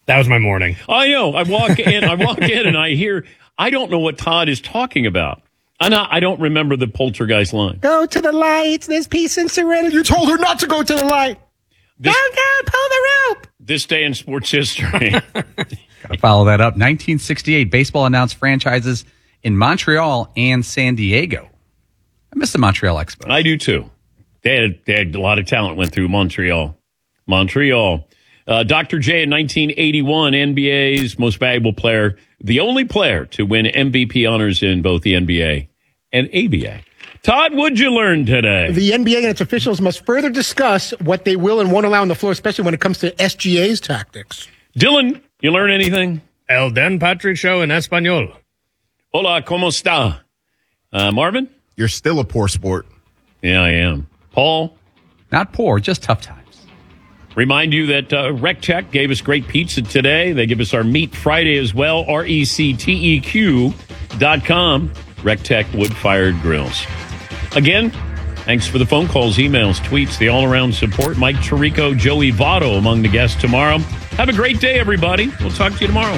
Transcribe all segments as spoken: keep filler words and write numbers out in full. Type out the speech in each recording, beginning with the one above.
That was my morning. I know. I walk in, I walk in and I hear, I don't know what Todd is talking about. And I, I don't remember the poltergeist line. Go to the lights. There's peace and serenity. You told her not to go to the light. This, go, go, pull the rope. This day in sports history. Gotta follow that up. nineteen sixty-eight, baseball announced franchises in Montreal and San Diego. I miss the Montreal Expo. I do too. They had, they had a lot of talent went through Montreal. Montreal. Uh, Doctor J in nineteen eighty-one, N B A's most valuable player, the only player to win M V P honors in both the N B A and A B A. Todd, what'd you learn today? The N B A and its officials must further discuss what they will and won't allow on the floor, especially when it comes to S G A's tactics. Dylan, you learn anything? El Dan Patrick Show in Espanol. Hola, ¿cómo está? Uh, Marvin? You're still a poor sport. Yeah, I am. Paul? Not poor, just tough times. Remind you that uh, RecTech gave us great pizza today. They give us our Meat Friday as well. R E C T E Q dot com. RecTech wood-fired grills. Again, thanks for the phone calls, emails, tweets, the all-around support. Mike Tirico, Joey Votto among the guests tomorrow. Have a great day, everybody. We'll talk to you tomorrow.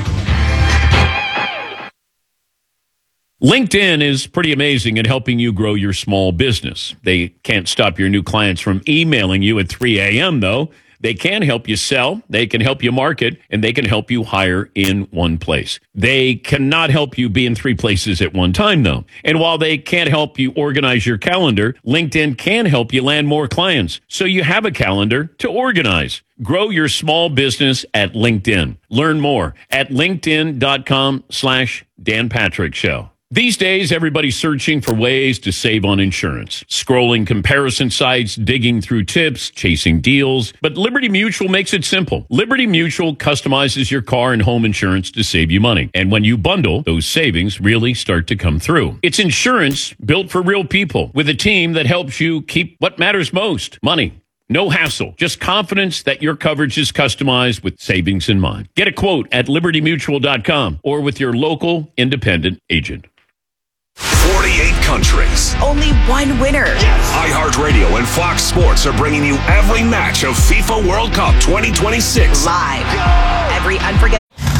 LinkedIn is pretty amazing at helping you grow your small business. They can't stop your new clients from emailing you at three a.m., though. They can help you sell, they can help you market, and they can help you hire in one place. They cannot help you be in three places at one time, though. And while they can't help you organize your calendar, LinkedIn can help you land more clients, so you have a calendar to organize. Grow your small business at LinkedIn. Learn more at linkedin.com slash Dan Patrick Show. These days, everybody's searching for ways to save on insurance. Scrolling comparison sites, digging through tips, chasing deals. But Liberty Mutual makes it simple. Liberty Mutual customizes your car and home insurance to save you money. And when you bundle, those savings really start to come through. It's insurance built for real people with a team that helps you keep what matters most, money. No hassle, just confidence that your coverage is customized with savings in mind. Get a quote at liberty mutual dot com or with your local independent agent. forty-eight countries. Only one winner. Yes. iHeartRadio and Fox Sports are bringing you every match of FIFA World Cup twenty twenty-six. Live. Go. Every unforgettable.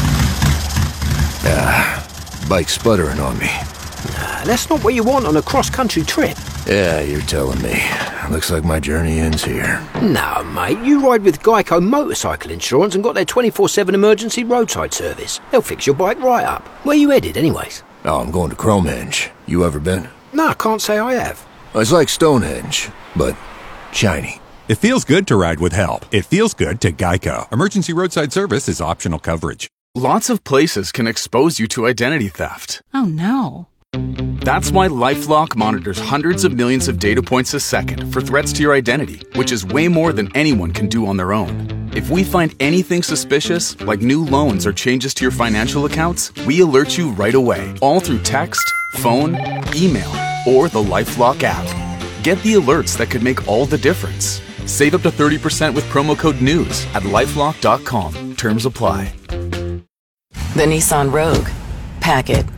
Ah, bike sputtering on me. Nah, that's not what you want on a cross-country trip. Yeah, you're telling me. Looks like my journey ends here. No, mate, you ride with Geico Motorcycle Insurance and got their twenty-four seven emergency roadside service. They'll fix your bike right up. Where you headed, anyways? Oh, I'm going to Cromehenge. You ever been? No, I can't say I have. It's like Stonehenge, but shiny. It feels good to ride with help. It feels good to Geico. Emergency roadside service is optional coverage. Lots of places can expose you to identity theft. Oh, no. That's why LifeLock monitors hundreds of millions of data points a second for threats to your identity, which is way more than anyone can do on their own. If we find anything suspicious, like new loans or changes to your financial accounts, we alert you right away, all through text, phone, email, or the LifeLock app. Get the alerts that could make all the difference. Save up to thirty percent with promo code NEWS at lifelock dot com. Terms apply. The Nissan Rogue. Pack it.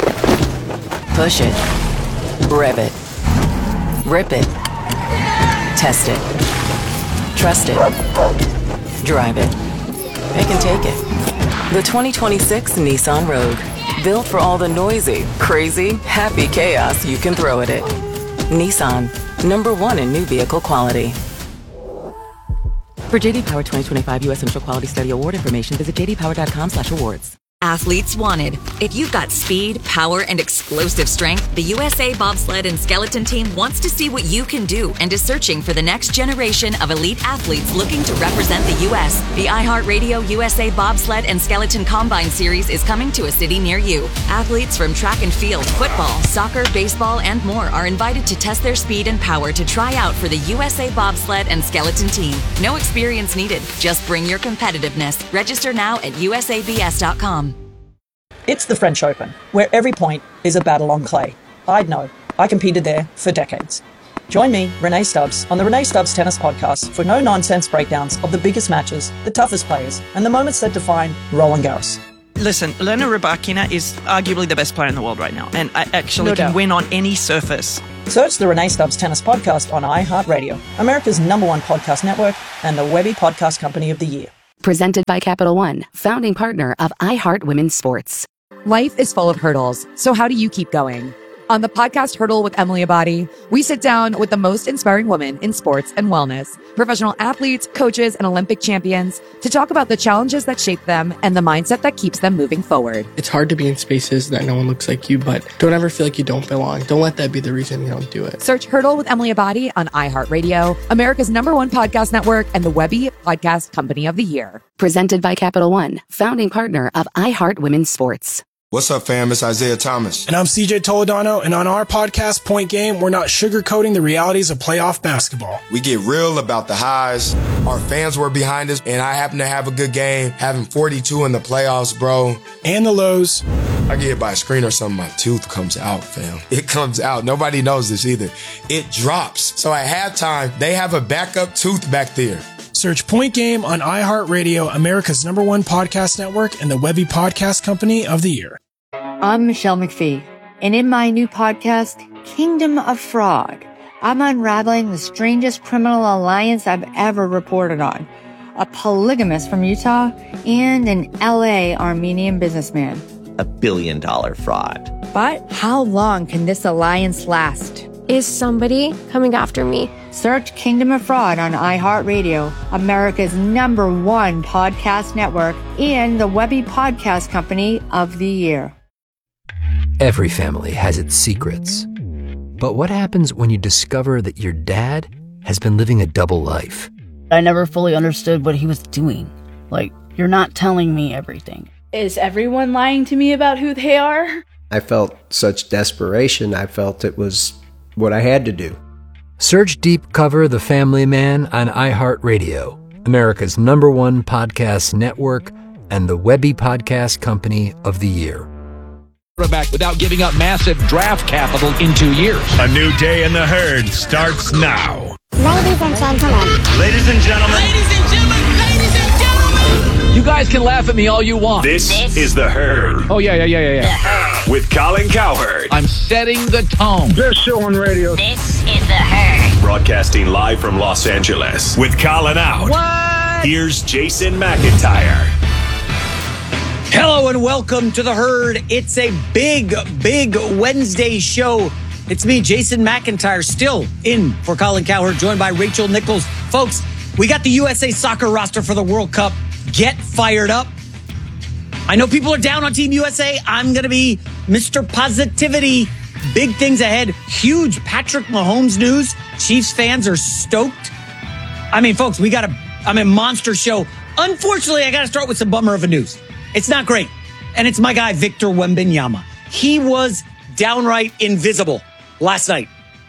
Push it. Rev it. Rip it. Test it. Trust it. Drive it. It can take it. The twenty twenty-six Nissan Rogue. Built for all the noisy, crazy, happy chaos you can throw at it. Nissan. Number one in new vehicle quality. For J D Power twenty twenty-five U S Central Quality Study Award information, visit j d power dot com slash awards. Athletes wanted. If you've got speed, power, and explosive strength, the U S A Bobsled and Skeleton Team wants to see what you can do and is searching for the next generation of elite athletes looking to represent the U S. The iHeartRadio U S A Bobsled and Skeleton Combine Series is coming to a city near you. Athletes from track and field, football, soccer, baseball, and more are invited to test their speed and power to try out for the U S A Bobsled and Skeleton Team. No experience needed. Just bring your competitiveness. Register now at u s a b s dot com. It's the French Open, where every point is a battle on clay. I'd know. I competed there for decades. Join me, Renee Stubbs, on the Renee Stubbs Tennis Podcast for no-nonsense breakdowns of the biggest matches, the toughest players, and the moments that define Roland Garros. Listen, Elena Rybakina is arguably the best player in the world right now, and I actually No can doubt. win on any surface. Search the Renee Stubbs Tennis Podcast on iHeartRadio, America's number one podcast network, and the Webby Podcast Company of the Year. Presented by Capital One, founding partner of iHeart Women's Sports. Life is full of hurdles, so how do you keep going? On the podcast Hurdle with Emily Abadi, we sit down with the most inspiring women in sports and wellness, professional athletes, coaches, and Olympic champions to talk about the challenges that shape them and the mindset that keeps them moving forward. It's hard to be in spaces that no one looks like you, but don't ever feel like you don't belong. Don't let that be the reason you don't do it. Search Hurdle with Emily Abadi on iHeartRadio, America's number one podcast network, and the Webby Podcast Company of the Year. Presented by Capital One, founding partner of iHeart Women's Sports. What's up, fam? It's Isaiah Thomas. And I'm C J Toledano, and on our podcast, Point Game, we're not sugarcoating the realities of playoff basketball. We get real about the highs. Our fans were behind us, and I happen to have a good game, having forty-two in the playoffs, bro. And the lows. I get hit by a screen or something, my tooth comes out, fam. It comes out. Nobody knows this either. It drops. So at halftime, they have a backup tooth back there. Search Point Game on iHeartRadio, America's number one podcast network, and the Webby Podcast Company of the Year. I'm Michelle McPhee, and in my new podcast, Kingdom of Fraud, I'm unraveling the strangest criminal alliance I've ever reported on. A polygamist from Utah and an L A Armenian businessman. A billion dollar fraud. But how long can this alliance last? Is somebody coming after me? Search Kingdom of Fraud on iHeartRadio, America's number one podcast network, and the Webby Podcast Company of the Year. Every family has its secrets. But what happens when you discover that your dad has been living a double life? I never fully understood what he was doing. Like, you're not telling me everything. Is everyone lying to me about who they are? I felt such desperation. I felt it was what I had to do. Search Deep Cover The Family Man on iHeartRadio, America's number one podcast network, and the Webby Podcast Company of the Year. Quarterback without giving up massive draft capital in two years. A new day in the herd starts now. Ladies and gentlemen. Ladies and gentlemen. Ladies and gentlemen. Ladies and gentlemen. You guys can laugh at me all you want. This, this is The Herd. Oh, yeah, yeah, yeah, yeah, yeah. With Colin Cowherd. I'm setting the tone. Best show on radio. This is The Herd. Broadcasting live from Los Angeles. With Colin out. What? Here's Jason McIntyre. Hello and welcome to The Herd. It's a big, big Wednesday show. It's me, Jason McIntyre, still in for Colin Cowherd, joined by Rachel Nichols. Folks, we got the U S A Soccer roster for the World Cup. Get fired up. I know people are down on Team U S A. I'm going to be Mister Positivity. Big things ahead. Huge Patrick Mahomes news. Chiefs fans are stoked. I mean, folks, we got a, I mean, monster show. Unfortunately, I got to start with some bummer of a news. It's not great. And it's my guy, Victor Wembanyama. He was downright invisible last night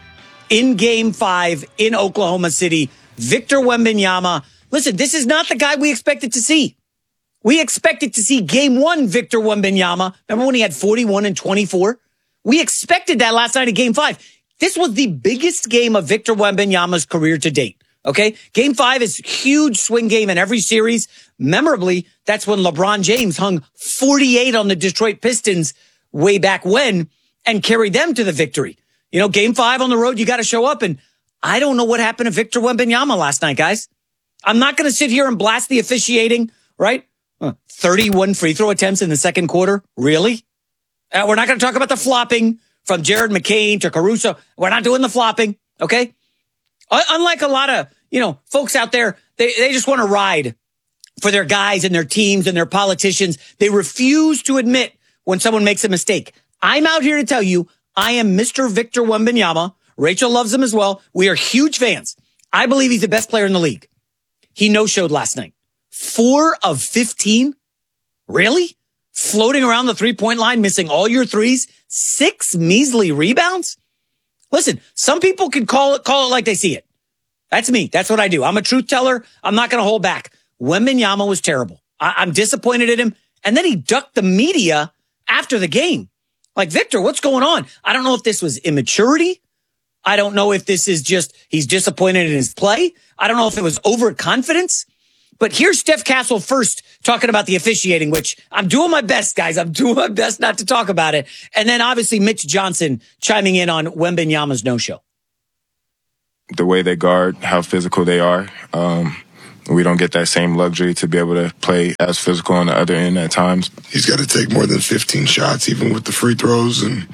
in game five in Oklahoma City. Victor Wembanyama. Listen, this is not the guy we expected to see. We expected to see game one Victor Wembanyama. Remember when he had forty-one and twenty-four? We expected that last night at game five. This was the biggest game of Victor Wembanyama's career to date. Okay. Game five is huge swing game in every series. Memorably, that's when LeBron James hung forty-eight on the Detroit Pistons way back when and carried them to the victory. You know, game five on the road, you got to show up. And I don't know what happened to Victor Wembanyama last night, guys. I'm not going to sit here and blast the officiating, right? Uh, thirty-one free throw attempts in the second quarter. Really? Uh, we're not going to talk about the flopping from Jared McCain to Caruso. We're not doing the flopping. Okay. Uh, unlike a lot of, you know, folks out there, they, they just want to ride for their guys and their teams and their politicians. They refuse to admit when someone makes a mistake. I'm out here to tell you, I am Mister Victor Wembanyama. Rachel loves him as well. We are huge fans. I believe he's the best player in the league. He no-showed last night. Four of fifteen? Really? Floating around the three-point line, missing all your threes? Six measly rebounds? Listen, some people can call it, call it like they see it. That's me. That's what I do. I'm a truth teller. I'm not going to hold back. Wembanyama was terrible. I- I'm disappointed in him. And then he ducked the media after the game. Like, Victor, what's going on? I don't know if this was immaturity. I don't know if this is just he's disappointed in his play. I don't know if it was overconfidence. But here's Steph Castle first talking about the officiating, which I'm doing my best, guys. I'm doing my best not to talk about it. And then obviously Mitch Johnson chiming in on Wembanyama's no-show. The way they guard, how physical they are. Um, we don't get that same luxury to be able to play as physical on the other end at times. He's got to take more than fifteen shots, even with the free throws. And,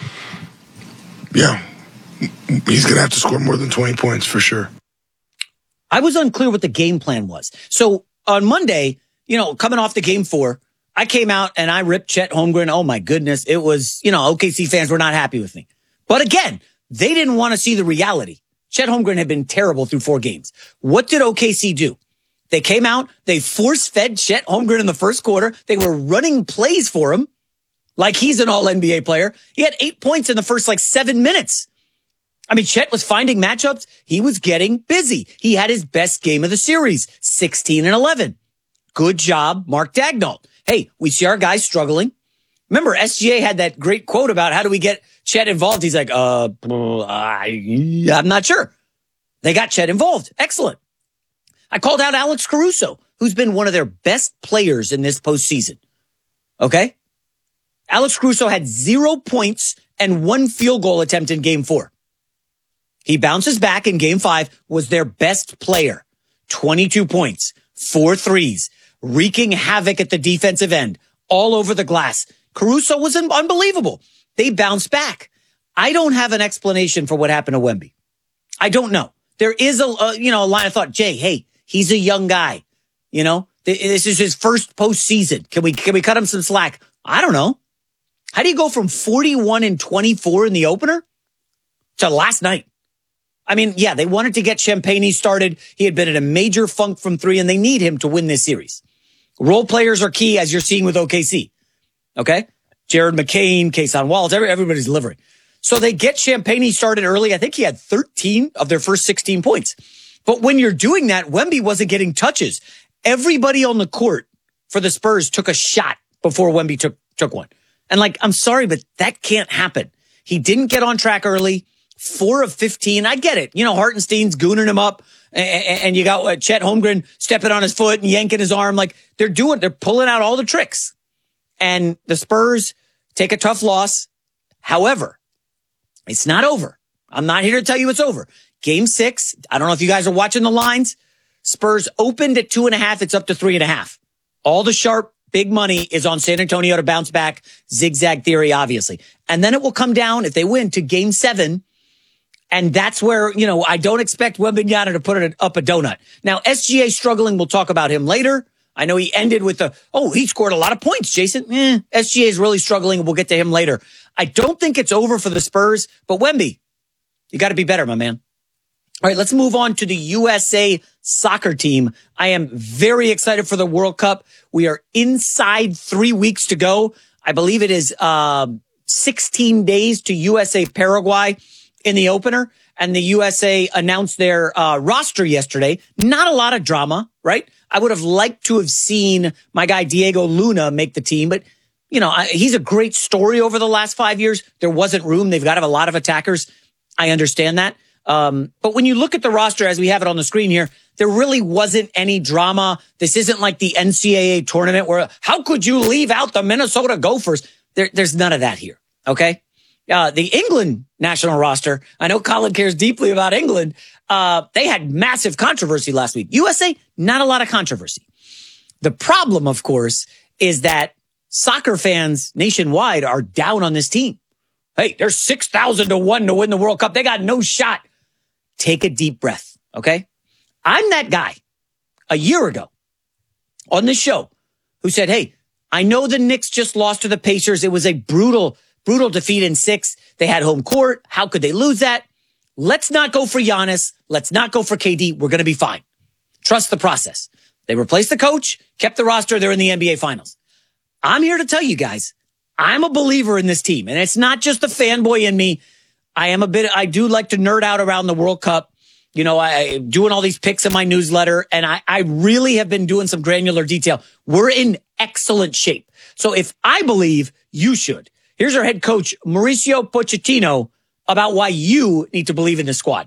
yeah, he's going to have to score more than twenty points for sure. I was unclear what the game plan was. So on Monday, you know, coming off the game four, I came out and I ripped Chet Holmgren. Oh, my goodness. It was, you know, O K C fans were not happy with me. But again, they didn't want to see the reality. Chet Holmgren had been terrible through four games. What did O K C do? They came out, they force-fed Chet Holmgren in the first quarter. They were running plays for him like he's an all N B A player. He had eight points in the first, like, seven minutes. I mean, Chet was finding matchups. He was getting busy. He had his best game of the series, sixteen and eleven. Good job, Mark Daigneault. Hey, we see our guys struggling. Remember, S G A had that great quote about how do we get Chet involved? He's like, uh, I, I'm not sure. They got Chet involved. Excellent. I called out Alex Caruso, who's been one of their best players in this postseason. Okay? Alex Caruso had zero points and one field goal attempt in game four. He bounces back in game five, was their best player. twenty-two points, four threes, wreaking havoc at the defensive end, all over the glass. Caruso was unbelievable. They bounced back. I don't have an explanation for what happened to Wemby. I don't know. There is a, a you know, a line of thought, Jay, hey, he's a young guy. You know, this is his first postseason. Can we, can we cut him some slack? I don't know. How do you go from forty-one and twenty-four in the opener to last night? I mean, yeah, they wanted to get Champagnie started. He had been in a major funk from three, and they need him to win this series. Role players are key, as you're seeing with O K C. Okay? Jared McCain, Kayson Wallace, every, everybody's delivering. So they get Champagnie started early. I think he had thirteen of their first sixteen points. But when you're doing that, Wemby wasn't getting touches. Everybody on the court for the Spurs took a shot before Wemby took, took one. And like, I'm sorry, but that can't happen. He didn't get on track early. Four of fifteen. I get it. You know, Hartenstein's gooning him up, and, and you got uh, Chet Holmgren stepping on his foot and yanking his arm. Like, they're doing, they're pulling out all the tricks. And the Spurs take a tough loss. However, it's not over. I'm not here to tell you it's over. Game six, I don't know if you guys are watching the lines. Spurs opened at two and a half. It's up to three and a half. All the sharp, big money is on San Antonio to bounce back. Zigzag theory, obviously. And then it will come down, if they win, to game seven. And that's where, you know, I don't expect Wembanyama to put it up a donut. Now, S G A struggling. We'll talk about him later. I know he ended with the, oh, he scored a lot of points, Jason. Eh, S G A is really struggling. We'll get to him later. I don't think it's over for the Spurs, but Wemby, you got to be better, my man. All right, let's move on to the U S A soccer team. I am very excited for the World Cup. We are inside three weeks to go. I believe it is uh, sixteen days to U S A Paraguay in the opener. And the U S A announced their uh, roster yesterday. Not a lot of drama, right? I would have liked to have seen my guy Diego Luna make the team, but you know, I, he's a great story over the last five years. There wasn't room. They've got to have a lot of attackers. I understand that. Um, but when you look at the roster as we have it on the screen here, there really wasn't any drama. This isn't like the N C double A tournament where how could you leave out the Minnesota Gophers? There, there's none of that here. Okay. Uh, the England national roster, I know Colin cares deeply about England. Uh, they had massive controversy last week. U S A, not a lot of controversy. The problem, of course, is that soccer fans nationwide are down on this team. Hey, they're six thousand to one to win the World Cup. They got no shot. Take a deep breath. Okay. I'm that guy a year ago on this show who said, hey, I know the Knicks just lost to the Pacers. It was a brutal Brutal defeat in six. They had home court. How could they lose that? Let's not go for Giannis. Let's not go for K D. We're going to be fine. Trust the process. They replaced the coach, kept the roster. They're in the N B A Finals. I'm here to tell you guys, I'm a believer in this team. And it's not just the fanboy in me. I am a bit, I do like to nerd out around the World Cup. You know, I doing all these picks in my newsletter. And I, I really have been doing some granular detail. We're in excellent shape. So if I believe, you should. Here's our head coach, Mauricio Pochettino, about why you need to believe in the squad.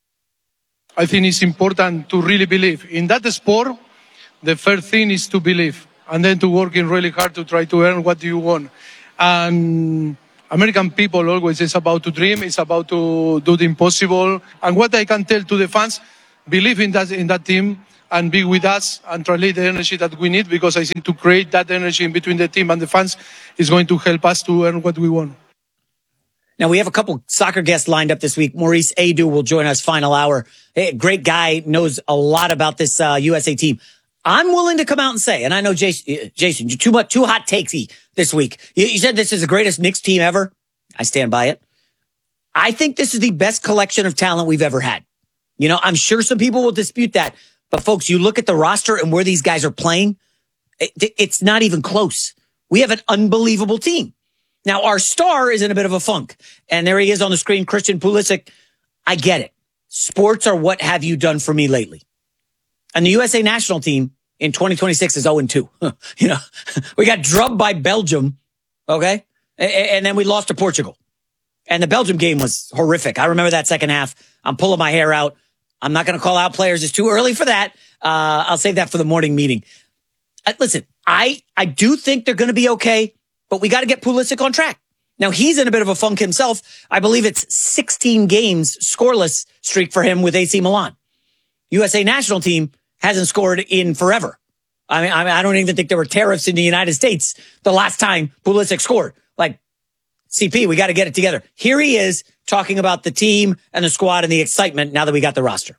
I think it's important to really believe. In that sport, the first thing is to believe and then to working really hard to try to earn what you want. And American people always is about to dream, it's about to do the impossible. And what I can tell to the fans, believe in that, in that team and be with us and translate the energy that we need, because I think to create that energy in between the team and the fans is going to help us to earn what we want. Now, we have a couple soccer guests lined up this week. Maurice Adu will join us final hour. Hey, great guy, knows a lot about this uh, U S A team. I'm willing to come out and say, and I know Jason, Jason, you're too much, too hot takesy this week. You, you said this is the greatest Knicks team ever. I stand by it. I think this is the best collection of talent we've ever had. You know, I'm sure some people will dispute that, but folks, you look at the roster and where these guys are playing, it, it's not even close. We have an unbelievable team. Now, our star is in a bit of a funk, and there he is on the screen, Christian Pulisic. I get it. Sports are what have you done for me lately. And the U S A national team in twenty twenty-six is oh and two. You know, we got drubbed by Belgium, okay? And then we lost to Portugal. And the Belgium game was horrific. I remember that second half. I'm pulling my hair out. I'm not going to call out players. It's too early for that. Uh, I'll save that for the morning meeting. Uh, listen, I, I do think they're going to be okay, but we got to get Pulisic on track. Now, he's in a bit of a funk himself. I believe it's sixteen games scoreless streak for him with A C Milan. U S A national team hasn't scored in forever. I mean, I mean, I don't even think there were tariffs in the United States the last time Pulisic scored. Like, C P, we got to get it together. Here he is talking about the team and the squad and the excitement now that we got the roster.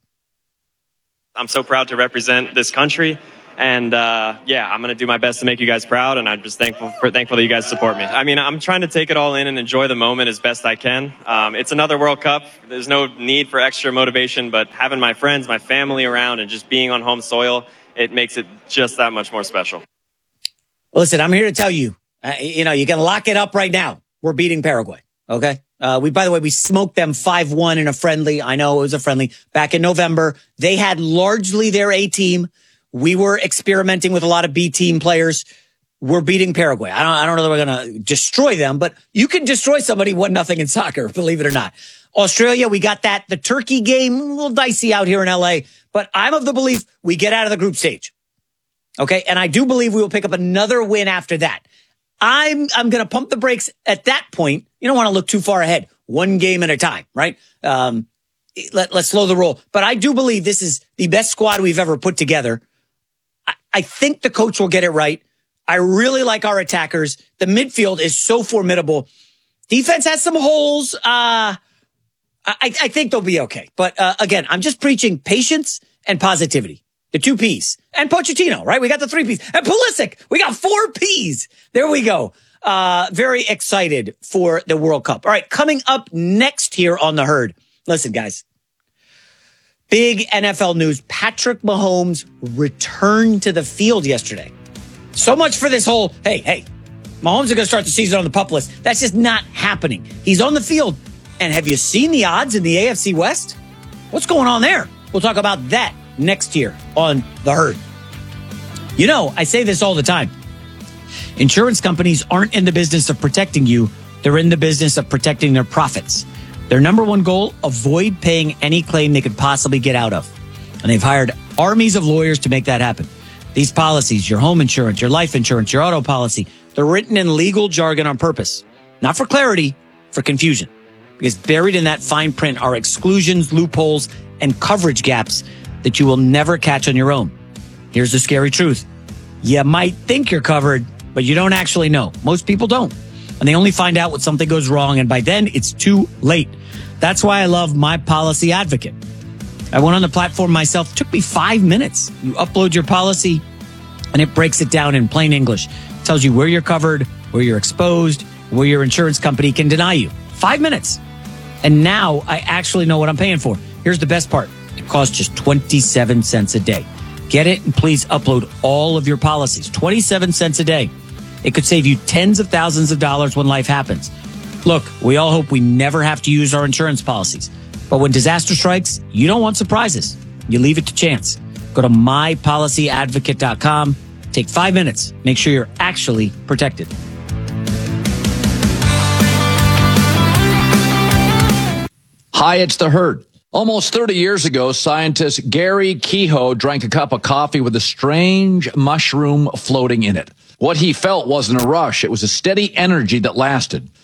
I'm so proud to represent this country. And, uh, yeah, I'm going to do my best to make you guys proud. And I'm just thankful for, thankful that you guys support me. I mean, I'm trying to take it all in and enjoy the moment as best I can. Um, it's another World Cup. There's no need for extra motivation, but having my friends, my family around and just being on home soil, it makes it just that much more special. Listen, I'm here to tell you, uh, you know, you can lock it up right now. We're beating Paraguay. Okay. Uh, we, by the way, we smoked them five one in a friendly. I know it was a friendly back in November. They had largely their A team. We were experimenting with a lot of B team players. We're beating Paraguay. I don't, I don't know that we're going to destroy them, but you can destroy somebody one nothing in soccer, believe it or not. Australia, we got that. The Turkey game, a little dicey out here in L A, but I'm of the belief we get out of the group stage. Okay. And I do believe we will pick up another win after that. I'm, I'm going to pump the brakes at that point. You don't want to look too far ahead. One game at a time, right? Um, let, let's slow the roll. But I do believe this is the best squad we've ever put together. I, I think the coach will get it right. I really like our attackers. The midfield is so formidable. Defense has some holes. Uh, I, I think they'll be okay. But, uh, again, I'm just preaching patience and positivity. The two P's. And Pochettino, right? We got the three P's. And Pulisic, we got four P's. There we go. Uh, very excited for the World Cup. All right, coming up next here on The Herd. Listen, guys. Big N F L news. Patrick Mahomes returned to the field yesterday. So much for this whole, hey, hey, Mahomes is going to start the season on the PUP list. That's just not happening. He's on the field. And have you seen the odds in the A F C West? What's going on there? We'll talk about that next year on The Herd. You know, I say this all the time. Insurance companies aren't in the business of protecting you. They're in the business of protecting their profits. Their number one goal, avoid paying any claim they could possibly get out of. And they've hired armies of lawyers to make that happen. These policies, your home insurance, your life insurance, your auto policy, they're written in legal jargon on purpose. Not for clarity, for confusion. Because buried in that fine print are exclusions, loopholes, and coverage gaps that you will never catch on your own. Here's the scary truth. You might think you're covered, but you don't actually know. Most people don't. And they only find out when something goes wrong, and by then it's too late. That's why I love My Policy Advocate. I went on the platform myself. It took me five minutes. You upload your policy, and it breaks it down in plain English. It tells you where you're covered, where you're exposed, where your insurance company can deny you. Five minutes. And now I actually know what I'm paying for. Here's the best part. It costs just twenty-seven cents a day. Get it and please upload all of your policies. twenty-seven cents a day. It could save you tens of thousands of dollars when life happens. Look, we all hope we never have to use our insurance policies. But when disaster strikes, you don't want surprises. You leave it to chance. Go to my policy advocate dot com. Take five minutes. Make sure you're actually protected. Hi, it's The Herd. Almost thirty years ago, scientist Gary Kehoe drank a cup of coffee with a strange mushroom floating in it. What he felt wasn't a rush. It was a steady energy that lasted.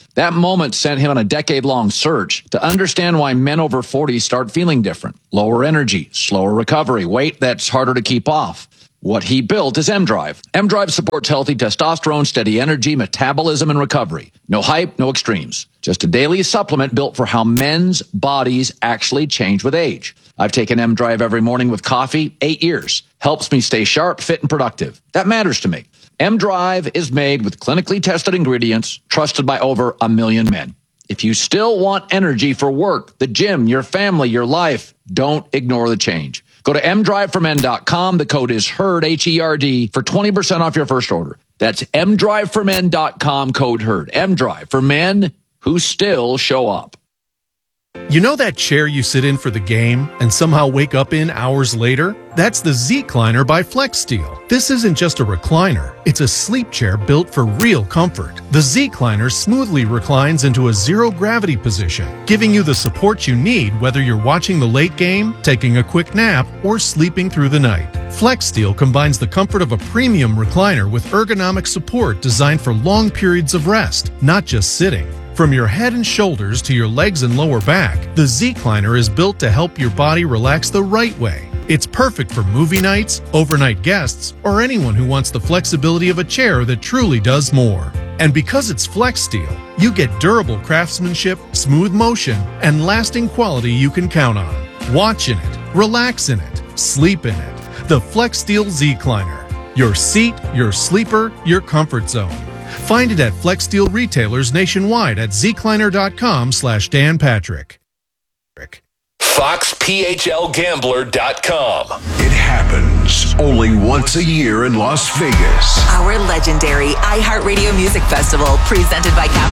That moment sent him on a decade-long search to understand why men over forty start feeling different. Lower energy, slower recovery, weight that's harder to keep off. What he built is M-Drive. M-Drive supports healthy testosterone, steady energy, metabolism, and recovery. No hype, no extremes. Just a daily supplement built for how men's bodies actually change with age. I've taken M-Drive every morning with coffee, eight years. Helps me stay sharp, fit, and productive. That matters to me. M-Drive is made with clinically tested ingredients, trusted by over a million men. If you still want energy for work, the gym, your family, your life, don't ignore the change. Go to m drive for men dot com. The code is HERD, H E R D, for twenty percent off your first order. That's m drive for men dot com, code HERD. M-Drive for men who still show up. You know that chair you sit in for the game and somehow wake up in hours later? That's the Z-Cliner by FlexSteel. This isn't just a recliner. It's a sleep chair built for real comfort. The Z-Cliner smoothly reclines into a zero-gravity position, giving you the support you need whether you're watching the late game, taking a quick nap, or sleeping through the night. FlexSteel combines the comfort of a premium recliner with ergonomic support designed for long periods of rest, not just sitting. From your head and shoulders to your legs and lower back, the Z-Cliner is built to help your body relax the right way. It's perfect for movie nights, overnight guests, or anyone who wants the flexibility of a chair that truly does more. And because it's FlexSteel, you get durable craftsmanship, smooth motion, and lasting quality you can count on. Watch in it, relax in it, sleep in it. The FlexSteel Z-Cliner. Your seat, your sleeper, your comfort zone. Find it at FlexSteel retailers nationwide at zcliner.com slash Dan Patrick. Fox P H L Gambler dot com. It happens only once a year in Las Vegas. Our legendary iHeartRadio Music Festival, presented by Cap.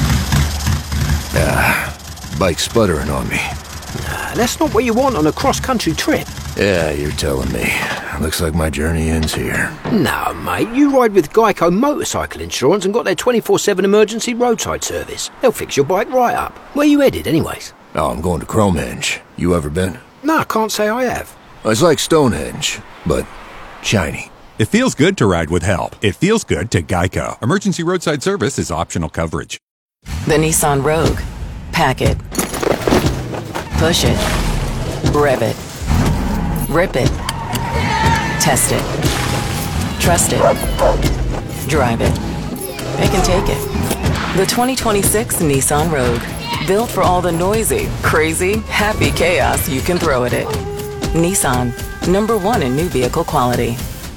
Ah, bike sputtering on me. Nah, that's not what you want on a cross-country trip. Yeah, you're telling me. Looks like my journey ends here. No, mate, you ride with Geico Motorcycle Insurance and got their twenty-four seven emergency roadside service. They'll fix your bike right up. Where you headed, anyways? Oh, I'm going to Cromenge. You ever been? No, I can't say I have. It's like Stonehenge, but shiny. It feels good to ride with help. It feels good to Geico. Emergency roadside service is optional coverage. The Nissan Rogue. Pack it. Push it. Rev it. Rip it. Test it. Trust it. Drive it. It can take it. The twenty twenty-six Nissan Rogue. Built for all the noisy, crazy, happy chaos you can throw at it. Nissan. Number one in new vehicle quality.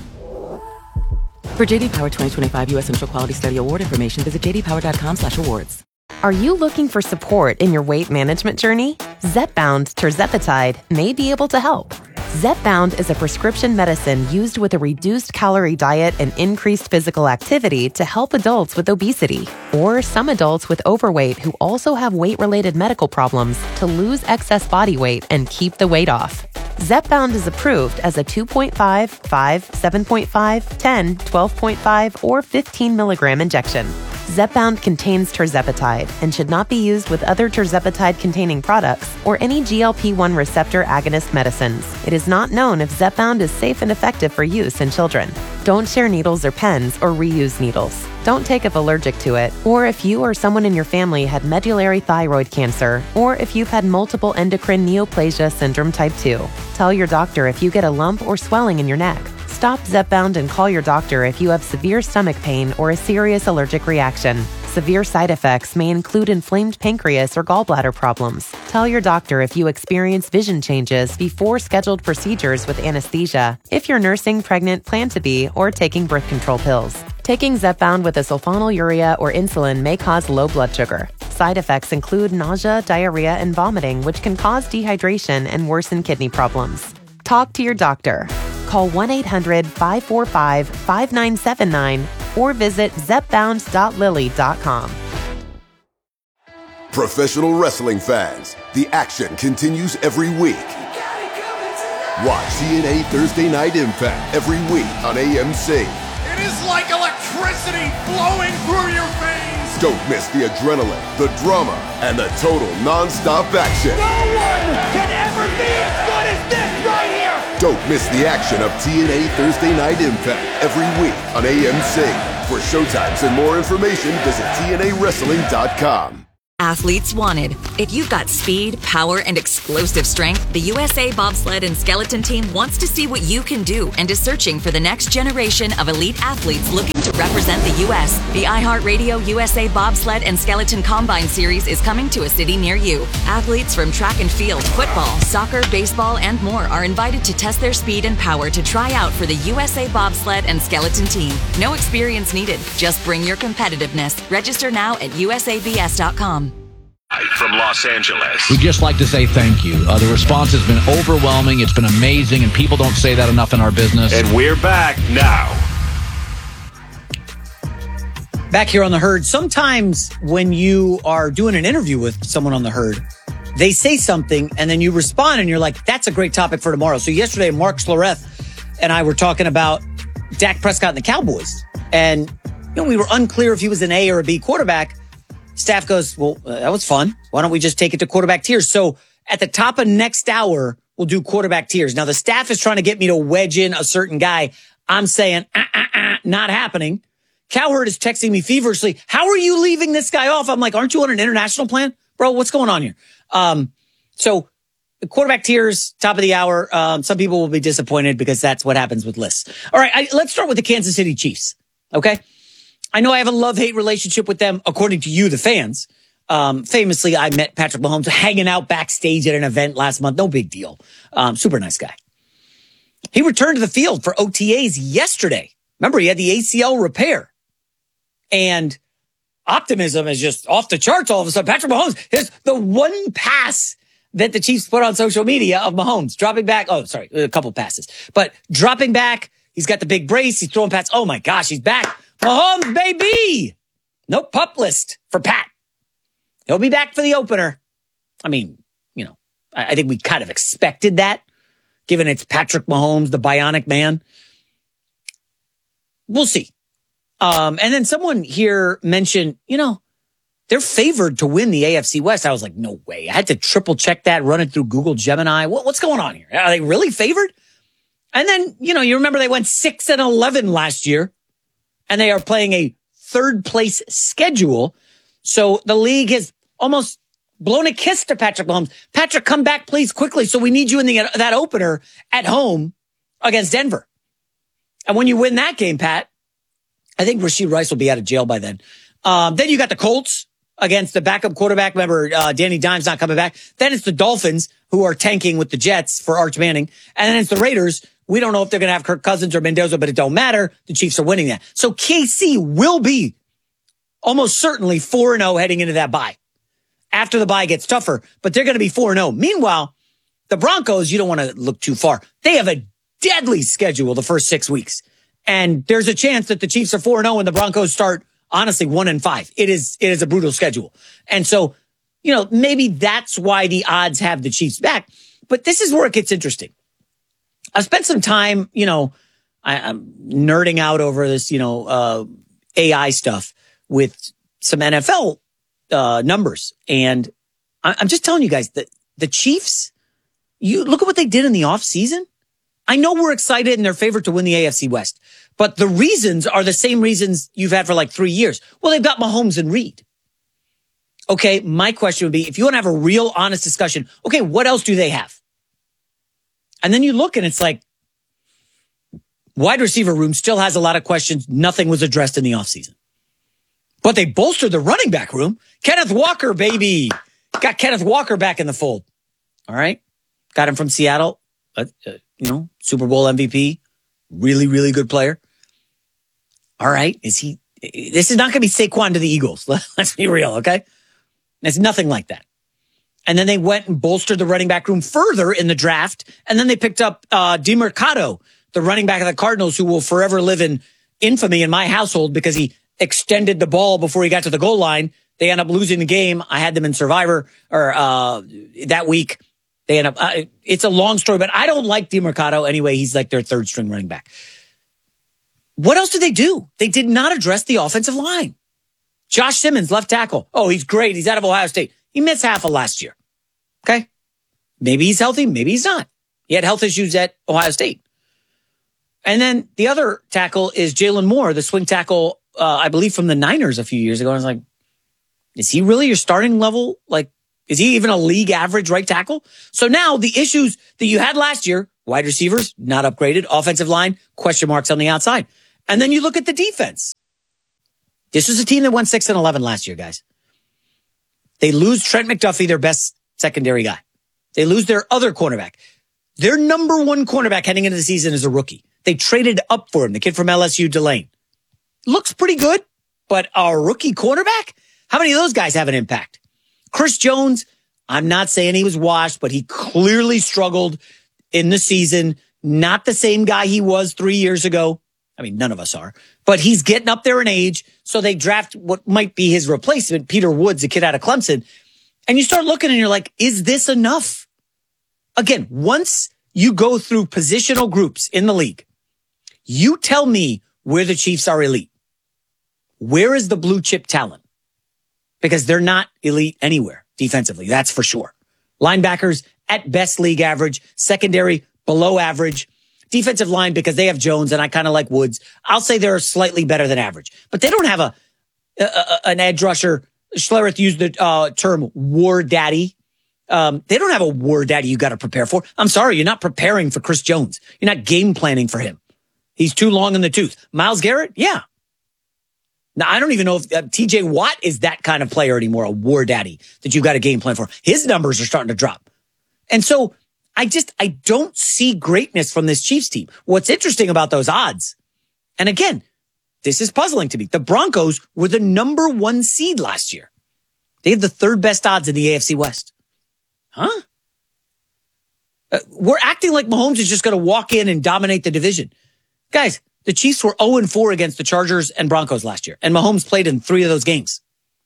For J D Power twenty twenty-five U S Central Quality Study Award information, visit j d power dot com slash awards. Are you looking for support in your weight management journey? Zepbound tirzepatide may be able to help. Zepbound is a prescription medicine used with a reduced calorie diet and increased physical activity to help adults with obesity, or some adults with overweight who also have weight-related medical problems to lose excess body weight and keep the weight off. Zepbound is approved as a two point five, five, seven point five, ten, twelve point five, or fifteen milligram injection. Zepbound contains tirzepatide and should not be used with other tirzepatide-containing products or any G L P one receptor agonist medicines. It is not known if Zepbound is safe and effective for use in children. Don't share needles or pens or reuse needles. Don't take if allergic to it, or if you or someone in your family had medullary thyroid cancer, or if you've had multiple endocrine neoplasia syndrome type two. Tell your doctor if you get a lump or swelling in your neck. Stop Zepbound and call your doctor if you have severe stomach pain or a serious allergic reaction. Severe side effects may include inflamed pancreas or gallbladder problems. Tell your doctor if you experience vision changes before scheduled procedures with anesthesia, if you're nursing, pregnant, plan to be, or taking birth control pills. Taking Zepbound with a sulfonylurea or insulin may cause low blood sugar. Side effects include nausea, diarrhea, and vomiting, which can cause dehydration and worsen kidney problems. Talk to your doctor. Call one eight hundred, five four five, five nine seven nine or visit zepbound dot lilly dot com. Professional wrestling fans, the action continues every week. Watch T N A Thursday Night Impact every week on A M C. It is like electricity flowing through your veins. Don't miss the adrenaline, the drama, and the total non-stop action. No one can ever be as good as this right here. Don't miss the action of T N A Thursday Night Impact every week on A M C. For showtimes and more information, visit T N A wrestling dot com. Athletes wanted. If you've got speed, power, and explosive strength, the U S A Bobsled and Skeleton Team wants to see what you can do and is searching for the next generation of elite athletes looking to represent the U S. The iHeartRadio U S A Bobsled and Skeleton Combine Series is coming to a city near you. Athletes from track and field, football, soccer, baseball, and more are invited to test their speed and power to try out for the U S A Bobsled and Skeleton Team. No experience needed. Just bring your competitiveness. Register now at U S A B S dot com. From Los Angeles. We'd just like to say thank you. Uh, the response has been overwhelming. It's been amazing, and people don't say that enough in our business. And we're back now. Back here on The Herd, sometimes when you are doing an interview with someone on The Herd, they say something, and then you respond, and you're like, that's a great topic for tomorrow. So yesterday, Mark Schlereth and I were talking about Dak Prescott and the Cowboys. And you know, we were unclear if he was an A or a B quarterback. Staff goes, well, uh, that was fun. Why don't we just take it to quarterback tiers? So at the top of next hour, we'll do quarterback tiers. Now, the staff is trying to get me to wedge in a certain guy. I'm saying, uh, uh, uh, not happening. Cowherd is texting me feverishly. How are you leaving this guy off? I'm like, aren't you on an international plan? Bro, what's going on here? Um, so the quarterback tiers, top of the hour. Um, some people will be disappointed because that's what happens with lists. All right, I, let's start with the Kansas City Chiefs. Okay. I know I have a love-hate relationship with them, according to you, the fans. Um, famously, I met Patrick Mahomes hanging out backstage at an event last month. No big deal. Um, super nice guy. He returned to the field for O T As yesterday. Remember, he had the A C L repair. And optimism is just off the charts all of a sudden. Patrick Mahomes is the one pass that the Chiefs put on social media of Mahomes. Dropping back. Oh, sorry, a couple passes. But dropping back, he's got the big brace. He's throwing pats. Oh, my gosh, he's back. Mahomes, baby! No pup list for Pat. He'll be back for the opener. I mean, you know, I, I think we kind of expected that, given it's Patrick Mahomes, the bionic man. We'll see. Um, and then someone here mentioned, you know, they're favored to win the A F C West. I was like, no way. I had to triple check that, run it through Google Gemini. What, what's going on here? Are they really favored? And then, you know, you remember they went six and eleven last year. And they are playing a third place schedule. So the league has almost blown a kiss to Patrick Mahomes. Patrick, come back, please, quickly. So we need you in the, that opener at home against Denver. And when you win that game, Pat, I think Rashid Rice will be out of jail by then. Um, then you got the Colts against the backup quarterback. Remember, uh, Danny Dimes not coming back. Then it's the Dolphins, who are tanking with the Jets for Arch Manning. And then it's the Raiders. We don't know if they're going to have Kirk Cousins or Mendoza, but it don't matter. The Chiefs are winning that. So K C will be almost certainly four and oh heading into that bye. After the bye gets tougher, but they're going to be four and oh. Meanwhile, the Broncos, you don't want to look too far. They have a deadly schedule the first six weeks. And there's a chance that the Chiefs are four and oh and the Broncos start, honestly, one and five. It is, it is a brutal schedule. And so, you know, maybe that's why the odds have the Chiefs back. But this is where it gets interesting. I've spent some time, you know, I, I'm nerding out over this, you know, uh, A I stuff with some N F L uh, numbers. And I, I'm just telling you guys that the Chiefs, you look at what they did in the offseason. I know we're excited and they're favored to win the A F C West, but the reasons are the same reasons you've had for like three years. Well, they've got Mahomes and Reed. Okay, my question would be, if you want to have a real honest discussion, okay, what else do they have? And then you look and it's like, wide receiver room still has a lot of questions. Nothing was addressed in the offseason. But they bolstered the running back room. Kenneth Walker, baby. Got Kenneth Walker back in the fold. All right. Got him from Seattle. Uh, uh, you know, Super Bowl M V P. Really, really good player. All right. Is he, this is not going to be Saquon to the Eagles. Let's be real, okay? It's nothing like that. And then they went and bolstered the running back room further in the draft. And then they picked up uh, DeMercado, the running back of the Cardinals, who will forever live in infamy in my household because he extended the ball before he got to the goal line. They end up losing the game. I had them in Survivor or uh, that week. They end up, uh, it's a long story, but I don't like DeMercado anyway. He's like their third string running back. What else did they do? They did not address the offensive line. Josh Simmons, left tackle. Oh, he's great. He's out of Ohio State. He missed half of last year. Okay. Maybe he's healthy. Maybe he's not. He had health issues at Ohio State. And then the other tackle is Jalen Moore, the swing tackle uh, I believe, from the Niners a few years ago. And I was like, is he really your starting level? Like, is he even a league average right tackle? So now the issues that you had last year, wide receivers, not upgraded, offensive line, question marks on the outside. And then you look at the defense. This was a team that went six and eleven last year, guys. They lose Trent McDuffie, their best secondary guy. They lose their other cornerback. Their number one cornerback heading into the season is a rookie. They traded up for him, the kid from L S U, Delane. Looks pretty good, but a rookie cornerback? How many of those guys have an impact? Chris Jones, I'm not saying he was washed, but he clearly struggled in the season. Not the same guy he was three years ago. I mean, none of us are, but he's getting up there in age. So they draft what might be his replacement, Peter Woods, a kid out of Clemson. And you start looking and you're like, is this enough? Again, once you go through positional groups in the league, you tell me where the Chiefs are elite. Where is the blue chip talent? Because they're not elite anywhere defensively. That's for sure. Linebackers at best league average, secondary below average, defensive line because they have Jones and I kind of like Woods. I'll say they're slightly better than average, but they don't have a, a, a an edge rusher. Schlereth used the uh, term war daddy. Um, they don't have a war daddy you got to prepare for. I'm sorry, you're not preparing for Chris Jones. You're not game planning for him. He's too long in the tooth. Myles Garrett, yeah. Now, I don't even know if uh, T J Watt is that kind of player anymore, a war daddy that you got a game plan for. His numbers are starting to drop. And so I just, I don't see greatness from this Chiefs team. What's interesting about those odds, and again, this is puzzling to me. The Broncos were the number one seed last year. They had the third best odds in the A F C West. Huh? Uh, we're acting like Mahomes is just going to walk in and dominate the division. Guys, the Chiefs were oh and four against the Chargers and Broncos last year, and Mahomes played in three of those games.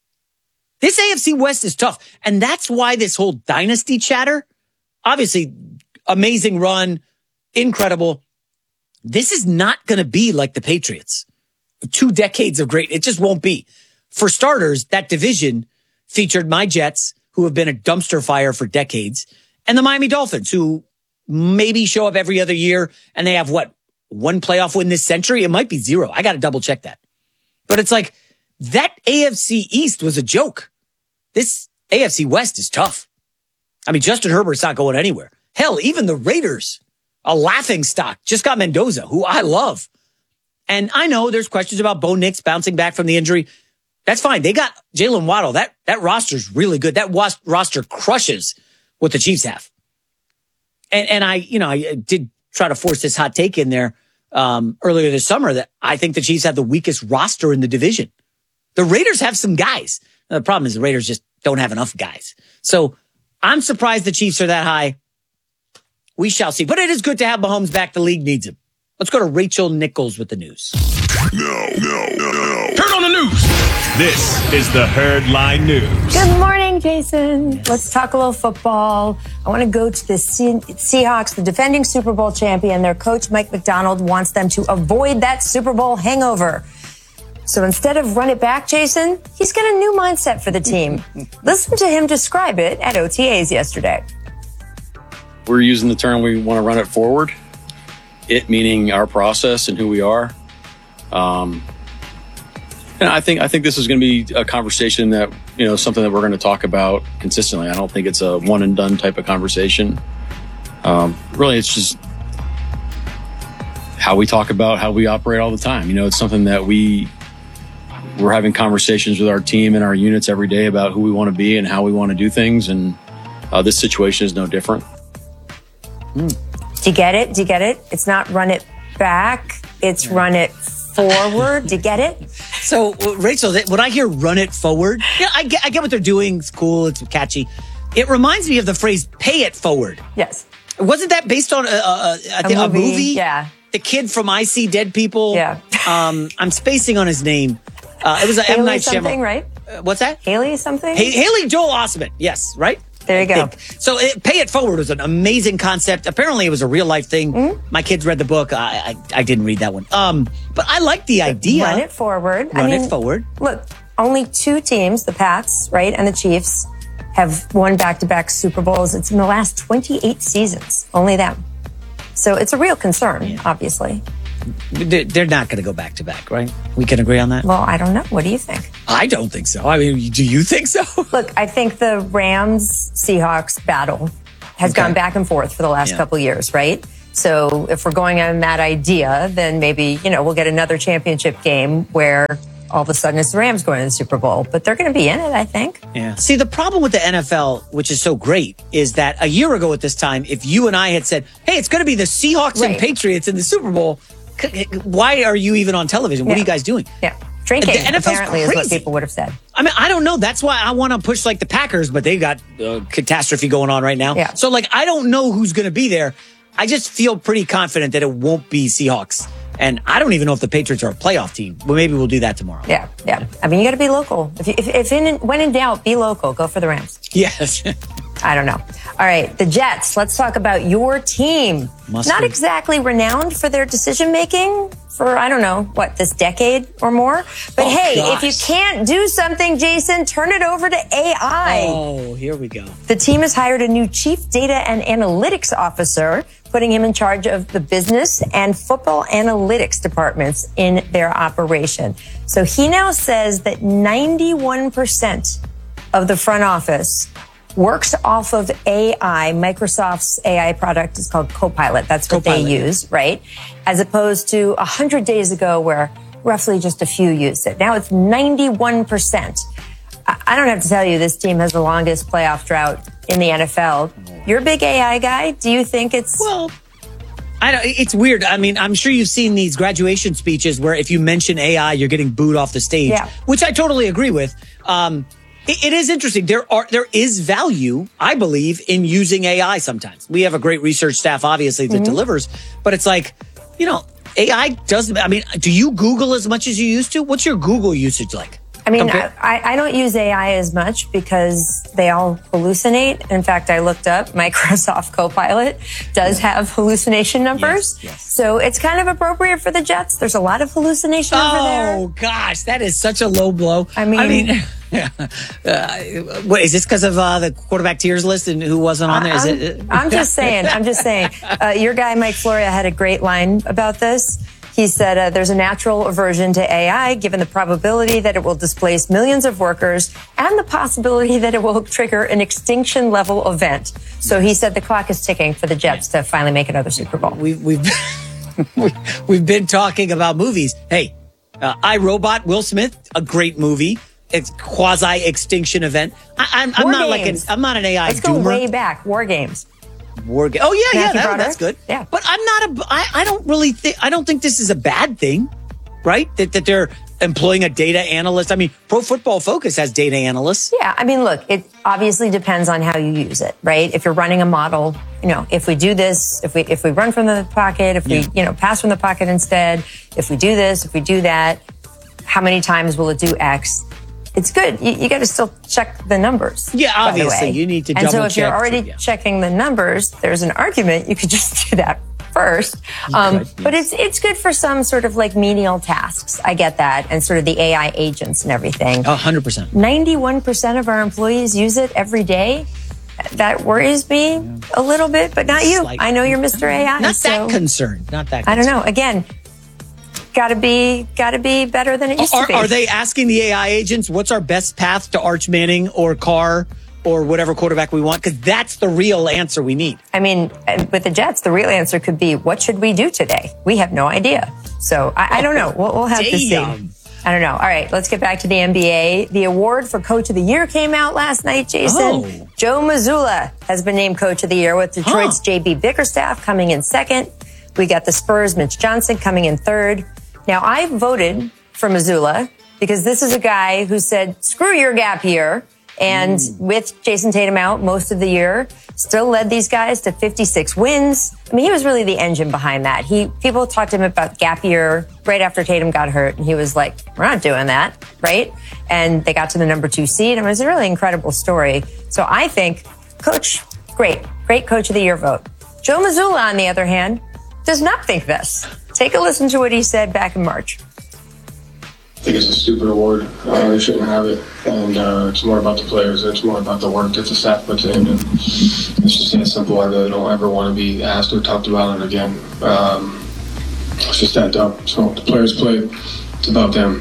This A F C West is tough, and that's why this whole dynasty chatter, obviously, amazing run, incredible. This is not going to be like the Patriots. Two decades of great. It just won't be. For starters, that division featured my Jets, who have been a dumpster fire for decades, and the Miami Dolphins, who maybe show up every other year, and they have, what, one playoff win this century? It might be zero. I got to double check that. But it's like, that A F C East was a joke. This A F C West is tough. I mean, Justin Herbert's not going anywhere. Hell, even the Raiders, a laughing stock, just got Mendoza, who I love. And I know there's questions about Bo Nix bouncing back from the injury. That's fine. They got Jalen Waddle. That, that roster's really good. That was, roster crushes what the Chiefs have. And, and I, you know, I did try to force this hot take in there um, earlier this summer that I think the Chiefs have the weakest roster in the division. The Raiders have some guys. The problem is the Raiders just don't have enough guys. So I'm surprised the Chiefs are that high. We shall see. But it is good to have Mahomes back. The league needs him. Let's go to Rachel Nichols with the news. No, no, no, no. Turn on the news. This is the Herd Line News. Good morning, Jason. Let's talk a little football. I want to go to the Se- Seahawks, the defending Super Bowl champion. Their coach, Mike McDonald, wants them to avoid that Super Bowl hangover. So instead of run it back, Jason, he's got a new mindset for the team. Listen to him describe it at O T As yesterday. We're using the term we want to run it forward. It meaning our process and who we are. Um, and I think I think this is going to be a conversation that, you know, something that we're going to talk about consistently. I don't think it's a one and done type of conversation. Um, really, it's just how we talk about how we operate all the time. You know, it's something that we we're having conversations with our team and our units every day about who we want to be and how we want to do things. And uh, this situation is no different. Mm. Do you get it? Do you get it? It's not run it back. It's run it forward. Do you get it? So, Rachel, when I hear run it forward, yeah, I get, I get what they're doing. It's cool. It's catchy. It reminds me of the phrase pay it forward. Yes. Wasn't that based on a, a, a, a, a movie? movie? Yeah. The kid from I See Dead People. Yeah. um, I'm spacing on his name. Uh, it was a M. Night something, Shyamalan. right? Uh, what's that? Haley something? Hey, Haley Joel Osment. Yes, right? There you go. So it, pay it forward was an amazing concept. Apparently it was a real life thing. Mm-hmm. My kids read the book. I, I I didn't read that one. Um, but I like the idea. Run it forward. Run I mean, it forward. Look, only two teams, the Pats, right, and the Chiefs, have won back-to-back Super Bowls. It's in the last twenty-eight seasons. Only them. So it's a real concern, yeah. obviously. they're they're not going to go back to back, right? We can agree on that? Well, I don't know. What do you think? I don't think so. I mean, do you think so? Look, I think the Rams-Seahawks battle has Okay. gone back and forth for the last Yeah. couple years, right? So if we're going on that idea, then maybe, you know, we'll get another championship game where all of a sudden it's the Rams going to the Super Bowl. But they're going to be in it, I think. Yeah. See, the problem with the N F L, which is so great, is that a year ago at this time, if you and I had said, hey, it's going to be the Seahawks and Right. Patriots in the Super Bowl, c- why are you even on television? What are Yeah. you guys doing? Yeah. Drinking, The N F L's apparently, is what crazy. people would have said. I mean, I don't know. That's why I want to push like the Packers, but they got uh, catastrophe going on right now. Yeah. So, like, I don't know who's going to be there. I just feel pretty confident that it won't be Seahawks. And I don't even know if the Patriots are a playoff team. But maybe we'll do that tomorrow. Yeah, yeah. I mean, you got to be local. If, you, if, if in, when in doubt, be local. Go for the Rams. Yes. I don't know. All right, the Jets. Let's talk about your team. Must Not be. exactly renowned for their decision making for, I don't know, what, this decade or more. But Oh, hey, gosh. if you can't do something, Jason, turn it over to A I. Oh, here we go. The team has hired a new chief data and analytics officer, putting him in charge of the business and football analytics departments in their operation. So he now says that ninety-one percent of the front office works off of A I. Microsoft's A I product is called Copilot. That's what Copilot, they yeah. use, right? As opposed to one hundred days ago where roughly just a few used it. Now it's ninety-one percent. I I don't have to tell you, this team has the longest playoff drought in the N F L. You're a big A I guy. Do you think it's... Well, I don't, it's weird. I mean, I'm sure you've seen these graduation speeches where if you mention A I, you're getting booed off the stage, Yeah. which I totally agree with. Um, it, it is interesting. There are there is value, I believe, in using A I sometimes. We have a great research staff, obviously, that Mhm. delivers, but it's like, you know, A I doesn't, I mean, do you Google as much as you used to? What's your Google usage like? I mean, Compare- I, I don't use A I as much because they all hallucinate. In fact, I looked up Microsoft Copilot does have hallucination numbers. Yes, yes. So it's kind of appropriate for the Jets. There's a lot of hallucination over there. Oh gosh, that is such a low blow. I mean- I mean, uh, what is this because of uh, the quarterback tiers list and who wasn't on there? Is I'm, it? I'm just saying, I'm just saying. Uh, your guy, Mike Floria, had a great line about this. He said uh, there's a natural aversion to A I given the probability that it will displace millions of workers and the possibility that it will trigger an extinction level event. So he said the clock is ticking for the Jets to finally make another Super Bowl. We've we've we've been talking about movies. Hey, uh, I, Robot, Will Smith, a great movie. It's quasi extinction event. I, I'm, I'm War not like an Games. I'm not an A I Let's go doomer. way back. War Games. War Ga- Oh yeah, yeah, Matthew that, Broderick? that's good. Yeah. But I'm not a. I, I don't really think. I don't think this is a bad thing, right? That that they're employing a data analyst. I mean, Pro Football Focus has data analysts. Yeah, I mean, look, it obviously depends on how you use it, right? If you're running a model, you know, if we do this, if we if we run from the pocket, if we, Yeah. you know, pass from the pocket instead, if we do this, if we do that, how many times will it do X? It's good. You, you got to still check the numbers. Yeah, by the obviously, way. you need to And so double if you're check, already yeah. checking the numbers, there's an argument you could just do that first. Um, could, But it's it's good for some sort of like menial tasks. I get that, and sort of the A I agents and everything. A hundred percent. ninety-one percent of our employees use it every day. That worries me a little bit, but not you. Slight- I know you're Mister A I. Not so that concerned. Not that. I don't concerned. know. Again, gotta be gotta be better than it used Are, to be. are they asking the A I agents what's our best path to Arch Manning or Carr or whatever quarterback we want? Because that's the real answer we need. I mean, with the Jets, the real answer could be, what should we do today? We have no idea. So I, I don't know. We'll, we'll have to see. Damn. I don't know. All right, let's get back to the N B A. The award for Coach of the Year came out last night, Jason. Oh. Joe Mazzulla has been named Coach of the Year with Detroit's Huh. J B Bickerstaff coming in second. We got the Spurs' Mitch Johnson coming in third. Now, I voted for Mazzulla because this is a guy who said, screw your gap year. And with Jason Tatum out most of the year, still led these guys to fifty-six wins. I mean, he was really the engine behind that. He people talked to him about gap year right after Tatum got hurt, and he was like, "We're not doing that, right?" And they got to the number two seed. I mean, it was a really incredible story. So I think, Coach, great, great Coach of the Year vote. Joe Mazzulla, on the other hand, does not think this. Take a listen to what he said back in March. I think it's a stupid award. Uh, they shouldn't have it. And uh, it's more about the players. It's more about the work that the staff puts in. And it's just that simple. I really don't ever want to be asked or talked about it again. Um, it's just that dumb. So the players play. It's about them.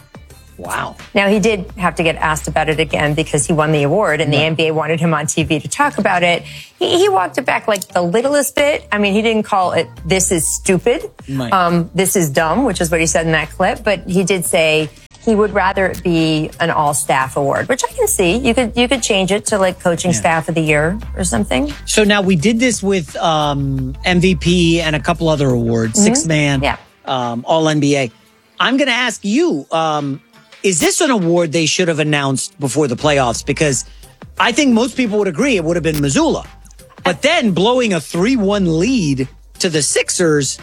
Wow. Now, he did have to get asked about it again because he won the award and the N B A wanted him on T V to talk about it. He, he walked it back like the littlest bit. I mean, he didn't call it, this is stupid. Right. Um, this is dumb, which is what he said in that clip. But he did say he would rather it be an all-staff award, which I can see. You could you could change it to like coaching Yeah. staff of the year or something. So now we did this with um, M V P and a couple other awards, Mhm. six man, Yeah. um, all N B A. I'm going to ask you, um, is this an award they should have announced before the playoffs? Because I think most people would agree it would have been Missoula. But then blowing a three one lead to the Sixers,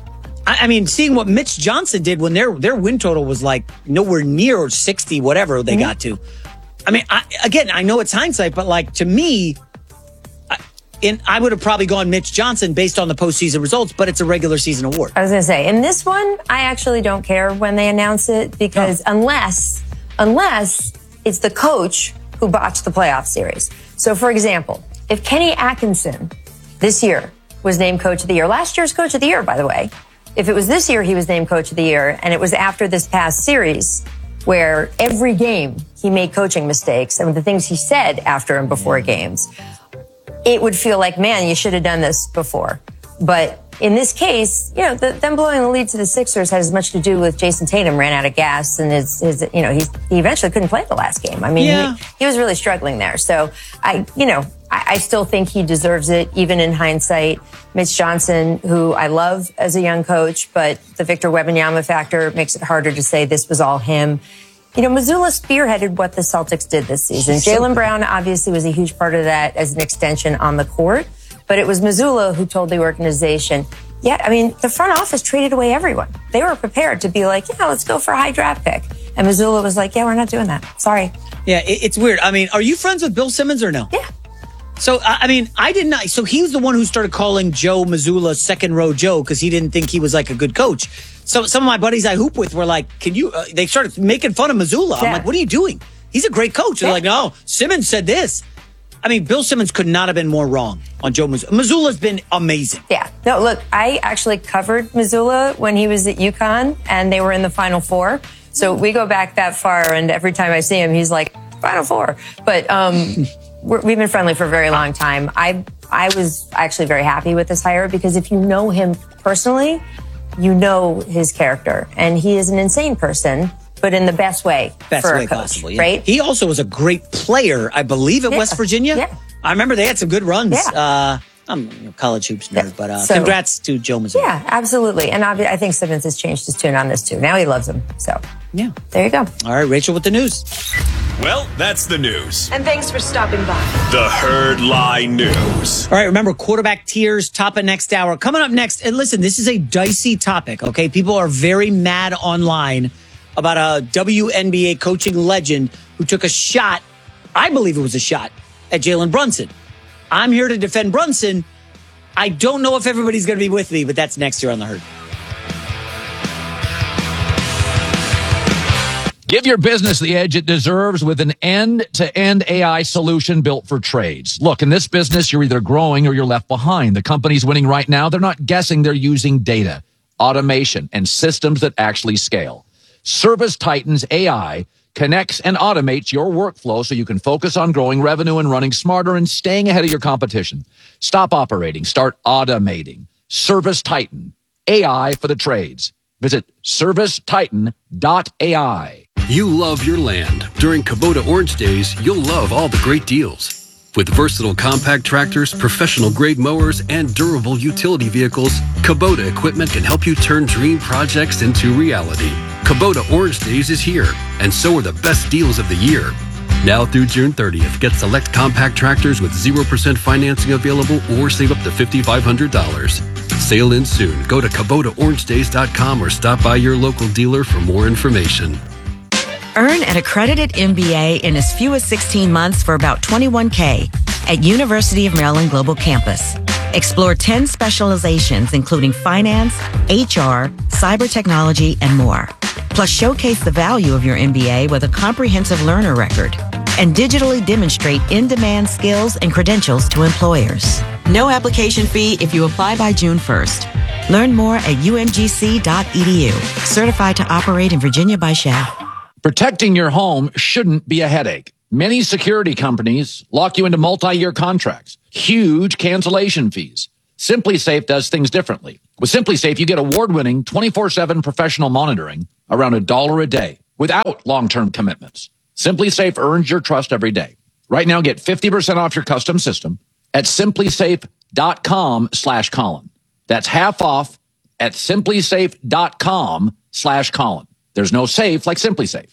I, I mean, seeing what Mitch Johnson did when their their win total was like nowhere near sixty, whatever they got to. I mean, I, again, I know it's hindsight, but like to me, I, in, I would have probably gone Mitch Johnson based on the postseason results, but it's a regular season award. I was going to say, in this one, I actually don't care when they announce it because unless, unless it's the coach who botched the playoff series. So, for example, if Kenny Atkinson this year was named coach of the year, last year's coach of the year, by the way, if it was this year he was named coach of the year and it was after this past series where every game he made coaching mistakes and the things he said after and before games, it would feel like, man, you should have done this before. But in this case, you know, the, them blowing the lead to the Sixers had as much to do with Jason Tatum ran out of gas and his, his you know, he, he eventually couldn't play the last game. I mean, Yeah. he, he was really struggling there. So I, you know, I, I still think he deserves it, even in hindsight. Mitch Johnson, who I love as a young coach, but the Victor Wembanyama factor makes it harder to say this was all him. You know, Missoula spearheaded what the Celtics did this season. So- Jaylen Brown obviously was a huge part of that as an extension on the court, but it was Missoula who told the organization, yeah, I mean, the front office traded away everyone. They were prepared to be like, yeah, let's go for a high draft pick. And Missoula was like, yeah, we're not doing that. Sorry. Yeah, it, it's weird. I mean, are you friends with Bill Simmons or no? Yeah. So, I I mean, I did not. So he was the one who started calling Joe Missoula second row Joe because he didn't think he was like a good coach. So some of my buddies I hoop with were like, can you, uh, they started making fun of Missoula. I'm Yeah. like, what are you doing? He's a great coach. They're Yeah. like, no, Simmons said this. I mean, Bill Simmons could not have been more wrong on Joe Missoula. Missoula's been amazing. Yeah. No, look, I actually covered Missoula when he was at UConn and they were in the Final Four. So we go back that far, and every time I see him, he's like, Final Four. But um, we're, we've been friendly for a very long time. I I was actually very happy with this hire because if you know him personally, you know his character. And he is an insane person, but in the best way Best for way a coach, possible, yeah. right? He also was a great player, I believe, at Yeah. West Virginia. Yeah. I remember they had some good runs. Yeah. Uh, I'm a college hoops nerd, but uh, So- congrats to Joe Missoula. Yeah, absolutely. And obvi- I think Simmons has changed his tune on this too. Now he loves him. So Yeah. there you go. All right, Rachel with the news. Well, that's the news. And thanks for stopping by. The Herd Lie News. All right, remember quarterback tiers, top of next hour. Coming up next, and listen, this is a dicey topic, okay? People are very mad online about a W N B A coaching legend who took a shot, I believe it was a shot, at Jalen Brunson. I'm here to defend Brunson. I don't know if everybody's going to be with me, but that's next year on The Herd. Give your business the edge it deserves with an end-to-end A I solution built for trades. Look, in this business, you're either growing or you're left behind. The companies winning right now, they're not guessing, they're using data, automation, and systems that actually scale. Service Titan's A I connects and automates your workflow so you can focus on growing revenue and running smarter and staying ahead of your competition. Stop operating, start automating. Service Titan, A I for the trades. Visit service titan dot A I. You love your land. During Kubota Orange Days, you'll love all the great deals. With versatile compact tractors, professional-grade mowers, and durable utility vehicles, Kubota equipment can help you turn dream projects into reality. Kubota Orange Days is here, and so are the best deals of the year. Now through June thirtieth, get select compact tractors with zero percent financing available or save up to five thousand five hundred dollars. Sale ends soon. Go to Kubota Orange Days dot com or stop by your local dealer for more information. Earn an accredited M B A in as few as sixteen months for about twenty-one K at University of Maryland Global Campus. Explore ten specializations, including finance, H R, cyber technology, and more. Plus, showcase the value of your M B A with a comprehensive learner record and digitally demonstrate in-demand skills and credentials to employers. No application fee if you apply by June first. Learn more at U M G C dot E D U. Certified to operate in Virginia by Shell. Protecting your home shouldn't be a headache. Many security companies lock you into multi-year contracts, huge cancellation fees. SimpliSafe does things differently. With SimpliSafe, you get award-winning twenty-four seven professional monitoring around a dollar a day without long-term commitments. SimpliSafe earns your trust every day. Right now, get fifty percent off your custom system at simplysafe.com slash Colin. That's half off at simplysafe.com slash Colin. There's no safe like SimpliSafe.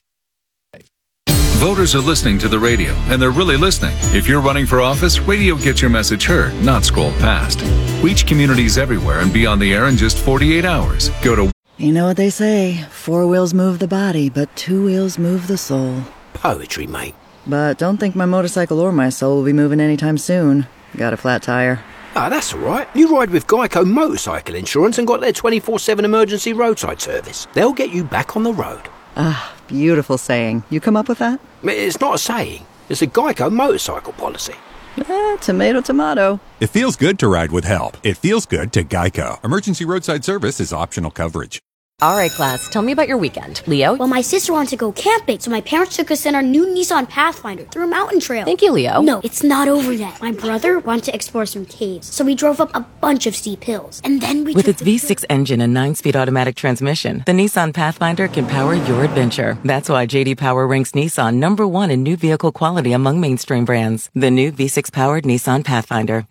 Voters are listening to the radio, and they're really listening. If you're running for office, radio gets your message heard, not scrolled past. Reach communities everywhere and be on the air in just forty-eight hours. Go to... You know what they say, four wheels move the body, but two wheels move the soul. Poetry, mate. But don't think my motorcycle or my soul will be moving anytime soon. Got a flat tire. Ah, that's all right. You ride with Geico Motorcycle Insurance and got their twenty-four seven emergency roadside service. They'll get you back on the road. Ah, beautiful saying. You come up with that? It's not a saying. It's a Geico motorcycle policy. Eh, tomato, tomato. It feels good to ride with help. It feels good to Geico. Emergency roadside service is optional coverage. All right, class, tell me about your weekend. Leo? Well, my sister wanted to go camping, so my parents took us in our new Nissan Pathfinder through a mountain trail. Thank you, Leo. No, it's not over yet. My brother wanted to explore some caves, so we drove up a bunch of steep hills. And then we With its V six engine and nine-speed automatic transmission, the Nissan Pathfinder can power your adventure. That's why J D Power ranks Nissan number one in new vehicle quality among mainstream brands. The new V six-powered Nissan Pathfinder.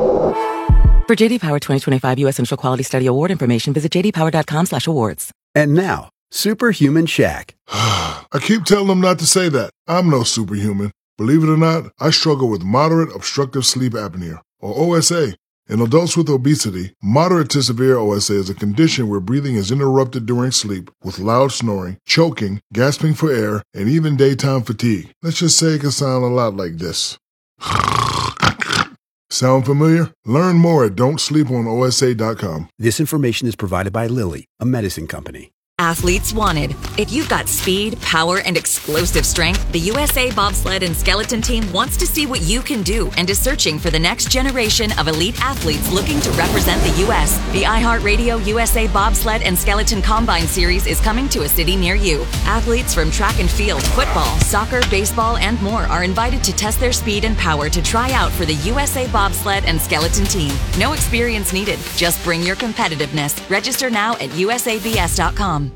For J D Power twenty twenty-five U S Central Quality Study Award information, visit j d power dot com slash awards. And now, Superhuman Shaq. I keep telling them not to say that. I'm no superhuman. Believe it or not, I struggle with moderate obstructive sleep apnea, or O S A. In adults with obesity, moderate to severe O S A is a condition where breathing is interrupted during sleep with loud snoring, choking, gasping for air, and even daytime fatigue. Let's just say it can sound a lot like this. Sound familiar? Learn more at don't sleep on O S A dot com. This information is provided by Lilly, a medicine company. Athletes wanted. If you've got speed, power, and explosive strength, the U S A Bobsled and Skeleton Team wants to see what you can do and is searching for the next generation of elite athletes looking to represent the U S. The iHeartRadio U S A Bobsled and Skeleton Combine Series is coming to a city near you. Athletes from track and field, football, soccer, baseball, and more are invited to test their speed and power to try out for the U S A Bobsled and Skeleton Team. No experience needed. Just bring your competitiveness. Register now at U S A B S dot com.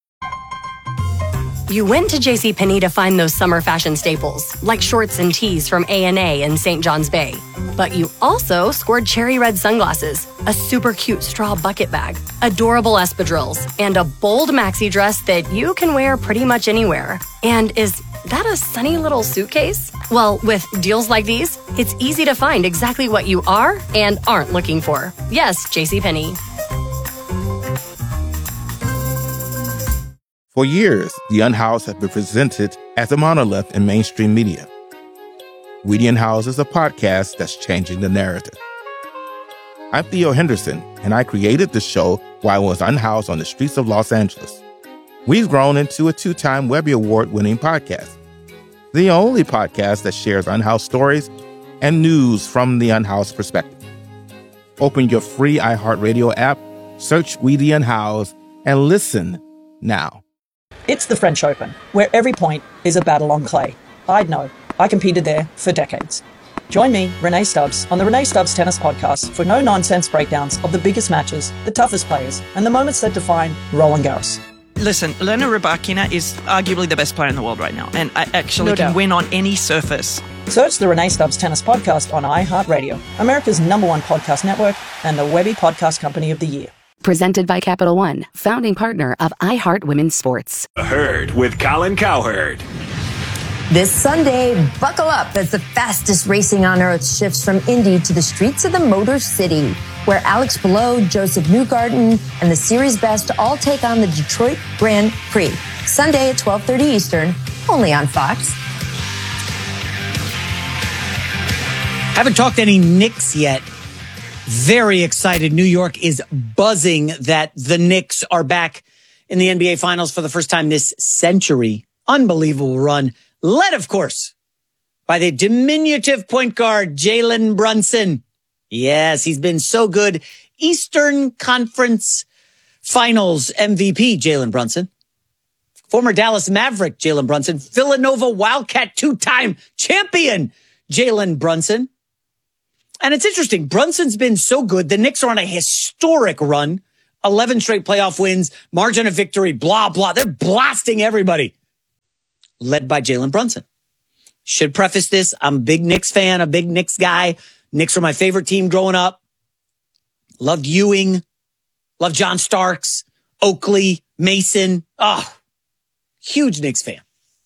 You went to JCPenney to find those summer fashion staples, like shorts and tees from A and A in Saint John's Bay. But you also scored cherry red sunglasses, a super cute straw bucket bag, adorable espadrilles, and a bold maxi dress that you can wear pretty much anywhere. And is that a sunny little suitcase? Well, with deals like these, it's easy to find exactly what you are and aren't looking for. Yes, JCPenney. For years, The Unhoused has been presented as a monolith in mainstream media. We The Unhoused is a podcast that's changing the narrative. I'm Theo Henderson, and I created the show while I was unhoused on the streets of Los Angeles. We've grown into a two-time Webby Award-winning podcast, the only podcast that shares unhoused stories and news from the unhoused perspective. Open your free iHeartRadio app, search We The Unhoused, and listen now. It's the French Open, where every point is a battle on clay. I'd know. I competed there for decades. Join me, Renee Stubbs, on the Renee Stubbs Tennis Podcast for no-nonsense breakdowns of the biggest matches, the toughest players, and the moments that define Roland Garros. Listen, Elena Rybakina is arguably the best player in the world right now, and I actually No can doubt. win on any surface. Search the Renee Stubbs Tennis Podcast on iHeartRadio, America's number one podcast network, and the Webby Podcast Company of the Year. Presented by Capital One, founding partner of iHeart Women's Sports. The Herd with Colin Cowherd. This Sunday, buckle up as the fastest racing on earth shifts from Indy to the streets of the Motor City, where Alex Below, Joseph Newgarden, and the series best all take on the Detroit Grand Prix. Sunday at twelve thirty Eastern, only on Fox. Haven't talked any Knicks yet. Very excited. New York is buzzing that the Knicks are back in the N B A Finals for the first time this century. Unbelievable run. Led, of course, by the diminutive point guard, Jalen Brunson. Yes, he's been so good Eastern Conference Finals M V P, Jalen Brunson. Former Dallas Maverick, Jalen Brunson. Villanova Wildcat two-time champion, Jalen Brunson. And it's interesting. Brunson's been so good. The Knicks are on a historic run. eleven straight playoff wins, margin of victory, blah, blah. They're blasting everybody. Led by Jalen Brunson. Should preface this. I'm a big Knicks fan, a big Knicks guy. Knicks were my favorite team growing up. Loved Ewing. Loved John Starks, Oakley, Mason. Oh, huge Knicks fan.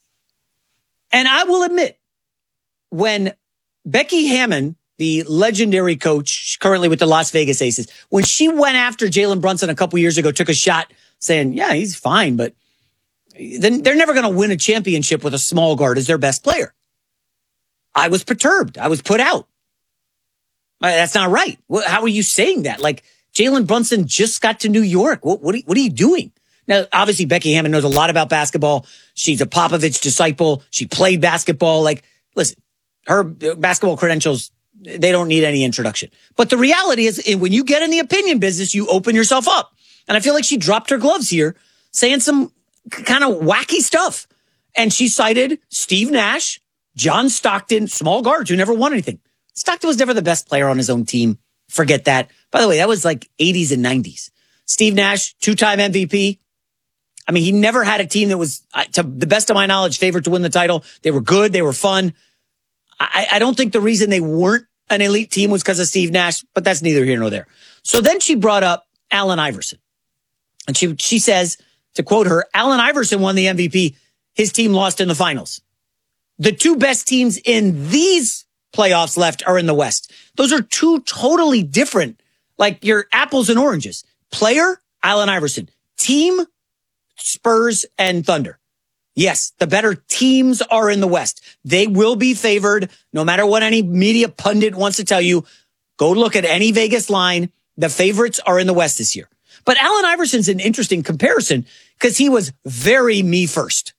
And I will admit, when Becky Hammon, the legendary coach currently with the Las Vegas Aces, when she went after Jalen Brunson a couple years ago, took a shot saying, yeah, he's fine, but then they're never going to win a championship with a small guard as their best player. I was perturbed. I was put out. That's not right. How are you saying that? Like, Jalen Brunson just got to New York. What, what, are, what are you doing? Now, obviously, Becky Hammon knows a lot about basketball. She's a Popovich disciple. She played basketball. Like, listen, her basketball credentials, they don't need any introduction. But the reality is, when you get in the opinion business, you open yourself up. And I feel like she dropped her gloves here, saying some kind of wacky stuff. And she cited Steve Nash, John Stockton, small guards who never won anything. Stockton was never the best player on his own team. Forget that. By the way, that was like eighties and nineties. Steve Nash, two-time M V P. I mean, he never had a team that was, to the best of my knowledge, favored to win the title. They were good. They were fun. I, I don't think the reason they weren't an elite team was because of Steve Nash, but that's neither here nor there. So then she brought up Allen Iverson. And she, she says, to quote her, Allen Iverson won the M V P. His team lost in the finals. The two best teams in these playoffs left are in the West. Those are two totally different, like your apples and oranges. Player, Allen Iverson. Team, Spurs and Thunder. Yes, the better teams are in the West. They will be favored, no matter what any media pundit wants to tell you. Go look at any Vegas line. The favorites are in the West this year. But Allen Iverson's an interesting comparison because he was very me first.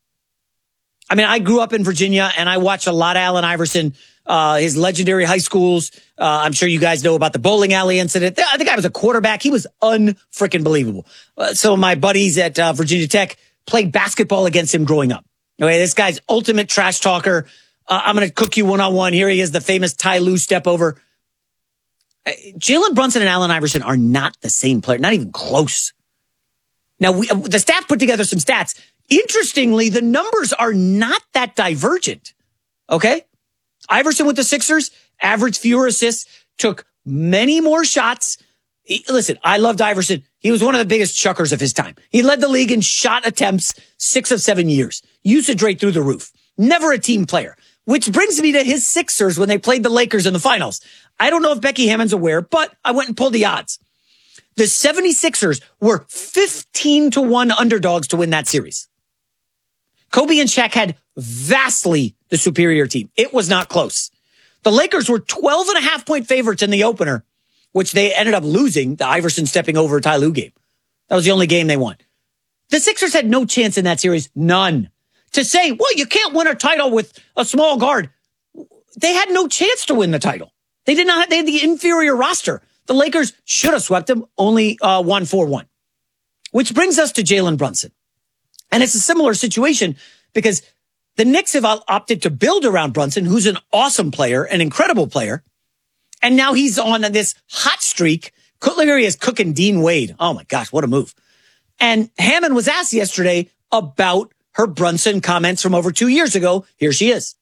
I mean, I grew up in Virginia and I watched a lot of Allen Iverson, uh, his legendary high schools. Uh, I'm sure you guys know about the bowling alley incident. I think I was a quarterback. He was un-freaking believable. Uh, some of my buddies at uh, Virginia Tech played basketball against him growing up. Okay, this guy's ultimate trash talker. Uh, I'm going to cook you one-on-one. Here he is, the famous Ty Lue step over. Uh, Jalen Brunson and Allen Iverson are not the same player, not even close. Now, we, uh, the staff put together some stats. Interestingly, the numbers are not that divergent. Okay? Iverson with the Sixers, averaged fewer assists, took many more shots. He, listen, I loved Iverson. He was one of the biggest chuckers of his time. He led the league in shot attempts six of seven years. Usage rate through the roof. Never a team player. Which brings me to his Sixers when they played the Lakers in the finals. I don't know if Becky Hammon's aware, but I went and pulled the odds. The seventy-sixers were fifteen to one underdogs to win that series. Kobe and Shaq had vastly the superior team. It was not close. The Lakers were twelve and a half point favorites in the opener, which they ended up losing, the Iverson stepping over Ty Lue game. That was the only game they won. The Sixers had no chance in that series. None. To say, well, you can't win a title with a small guard. They had no chance to win the title. They did not have, they had the inferior roster. The Lakers should have swept them, only uh, won four one. Which brings us to Jalen Brunson. And it's a similar situation because the Knicks have opted to build around Brunson, who's an awesome player, an incredible player. And now he's on this hot streak. Here he is cooking Dean Wade. Oh my gosh, what a move. And Hammond was asked yesterday about her Brunson comments from over two years ago. Here she is.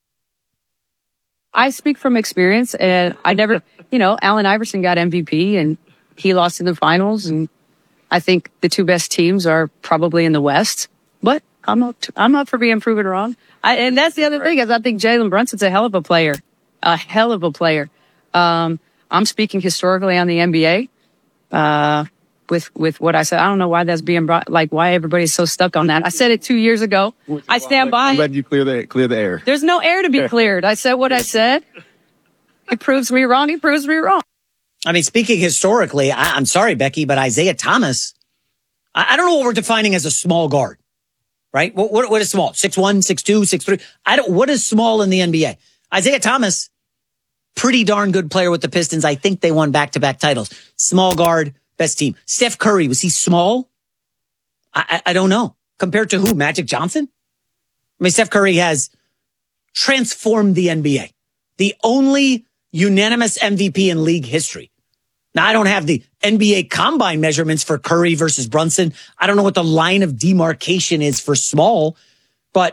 I speak from experience, and I never, you know, Allen Iverson got M V P and he lost in the finals. And I think the two best teams are probably in the West, but I'm up, to, I'm up for being proven wrong. I, and that's the other thing is I think Jalen Brunson's a hell of a player, a hell of a player. Um, I'm speaking historically on the N B A, uh, with, with what I said. I don't know why that's being brought, like why everybody's so stuck on that. I said it two years ago. I stand by I'm glad you clear the, clear the air. There's no air to be cleared. I said what I said. He proves me wrong. He proves me wrong. I mean, speaking historically, I, I'm sorry, Becky, but Isaiah Thomas, I, I don't know what we're defining as a small guard, right? What, what, what is small? six one, six two, six three? I don't, what is small in the N B A? Isaiah Thomas, pretty darn good player with the Pistons. I think they won back-to-back titles. Small guard, best team. Steph Curry, was he small? I, I, I don't know. Compared to who? Magic Johnson? I mean, Steph Curry has transformed the N B A. The only unanimous M V P in league history. Now, I don't have the N B A combine measurements for Curry versus Brunson. I don't know what the line of demarcation is for small,